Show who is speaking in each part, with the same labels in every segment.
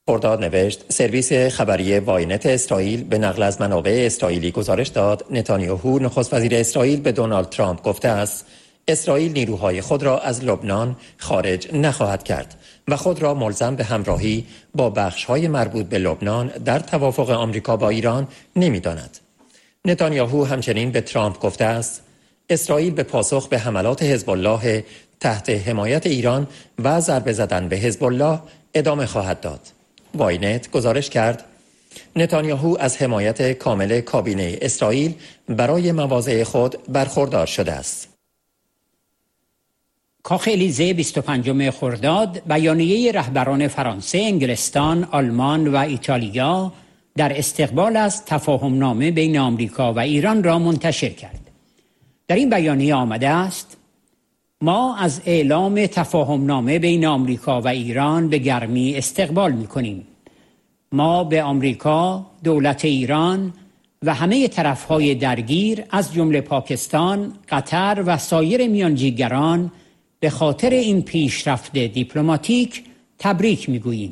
Speaker 1: خرداد نوشت سرویس خبری واینت اسرائیل به نقل از منابع اسرائیلی گزارش داد نتانیاهو نخست وزیر اسرائیل به دونالد ترامپ گفته است اسرائیل نیروهای خود را از لبنان خارج نخواهد کرد و خود را ملزم به همراهی با بخش‌های مربوط به لبنان در توافق آمریکا با ایران نمی‌داند. نتانیاهو همچنین به ترامپ گفته است اسرائیل به پاسخ به حملات حزب الله تحت حمایت ایران و ضربه زدن به حزب الله ادامه خواهد داد. واینت گزارش کرد نتانیاهو از حمایت کامل کابینه اسرائیل برای مواضع خود برخوردار شده است.
Speaker 2: کاخ الیزه 25 خرداد بیانیه رهبران فرانسه، انگلستان، آلمان و ایتالیا در استقبال از تفاهمنامه بین آمریکا و ایران را منتشر کرد. در این بیانیه آمده است ما از اعلام تفاهمنامه بین آمریکا و ایران به گرمی استقبال می‌کنیم. ما به آمریکا، دولت ایران و همه طرف‌های درگیر از جمله پاکستان، قطر و سایر میانجیگران به خاطر این پیشرفت دیپلماتیک تبریک می‌گوییم.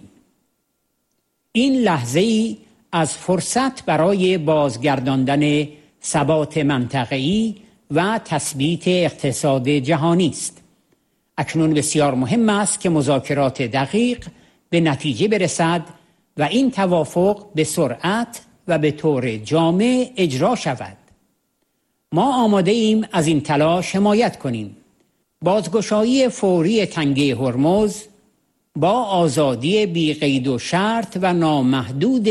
Speaker 2: این لحظه‌ای از فرصت برای بازگرداندن ثبات منطقه‌ای و تثبیت اقتصاد جهانی است. اکنون بسیار مهم است که مذاکرات دقیق به نتیجه برسد و این توافق به سرعت و به طور جامع اجرا شود. ما آماده ایم از این تلاش حمایت کنیم. بازگشایی فوری تنگه هرمز با آزادی بی قید و شرط و نامحدود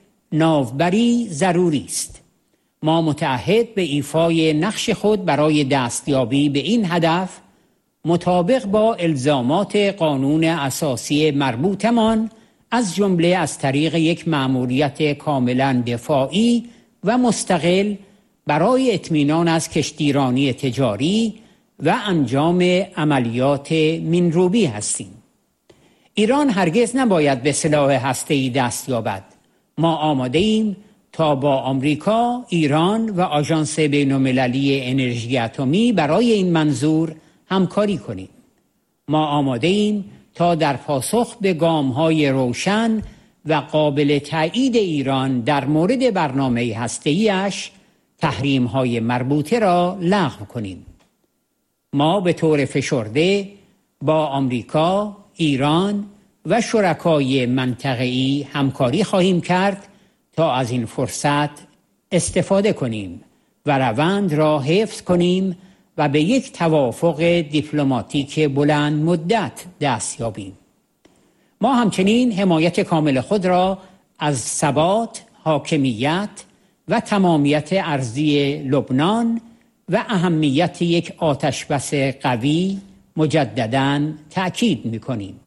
Speaker 2: ناوبری ضروری است. ما متعهد به ایفای نقش خود برای دستیابی به این هدف مطابق با الزامات قانون اساسی مربوطمان از جمله از طریق یک مأموریت کاملا دفاعی و مستقل برای اطمینان از کشتیرانی تجاری و انجام عملیات منروبی هستیم. ایران هرگز نباید به سلاح هسته‌ای دست یابد. ما آماده ایم تا با آمریکا، ایران و آژانس بین‌المللی انرژی اتمی برای این منظور همکاری کنیم. ما آماده ایم تا در پاسخ به گام‌های روشن و قابل تایید ایران در مورد برنامه هسته‌ایش تحریم‌های مربوطه را لغو کنیم. ما به طور فشرده با آمریکا، ایران و شرکای منطقه‌ای همکاری خواهیم کرد تا از این فرصت استفاده کنیم و روند را حفظ کنیم و به یک توافق دیپلماتیک بلند مدت دست یابیم. ما همچنین حمایت کامل خود را از ثبات، حاکمیت و تمامیت ارضی لبنان و اهمیت یک آتشبس قوی مجدداً تأکید می‌کنیم.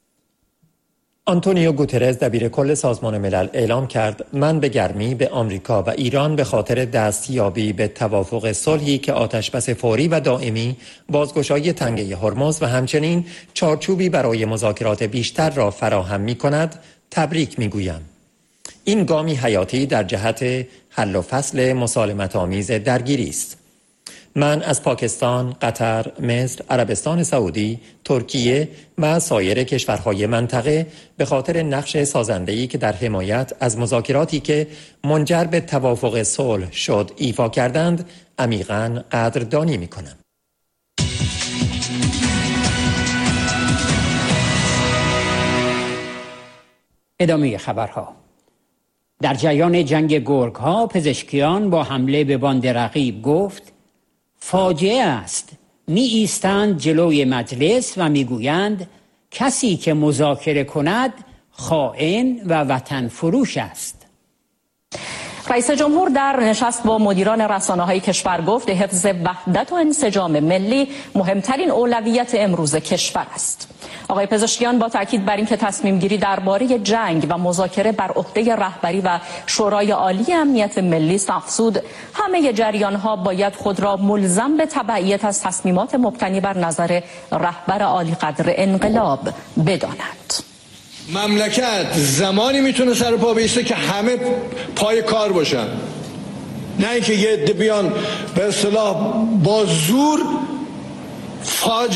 Speaker 1: آنتونیو گوترز دبیرکل سازمان ملل اعلام کرد من به گرمی به آمریکا و ایران به خاطر دستیابی به توافق صلحی که آتشبس فوری و دائمی، بازگشایی تنگه هرمز و همچنین چارچوبی برای مذاکرات بیشتر را فراهم می‌کند تبریک می‌گویم. این گامی حیاتی در جهت حل و فصل مسالمت‌آمیز درگیری است. من از پاکستان، قطر، مصر، عربستان سعودی، ترکیه و سایر کشورهای منطقه به خاطر نقش سازنده‌ای که در حمایت از مذاکراتی که منجر به توافق صلح شد ایفا کردند، عمیقاً قدردانی می‌کنم.
Speaker 2: ادامه خبرها. در جریان جنگ گرگ‌ها پزشکیان با حمله به باند رقیب گفت فاجعه است. می ایستند جلوی مجلس و می گویند کسی که مذاکره کند خائن و وطن فروش است.
Speaker 3: رئیس جمهور در نشست با مدیران رسانه‌های کشور گفت حفظ وحدت و انسجام ملی مهمترین اولویت امروز کشور است. آقای پزشکیان با تاکید بر اینکه تصمیم گیری درباره جنگ و مذاکره بر عهده رهبری و شورای عالی امنیت ملی است افزود همه جریان‌ها باید خود را ملزم به تبعیت از تصمیمات مبتنی بر نظر رهبر عالی قدر انقلاب بدانند.
Speaker 4: مملکت زمانی میتونه سر پا بیسته که همه پای کار باشن، نه اینکه یه عده بیان به اصطلاح با زور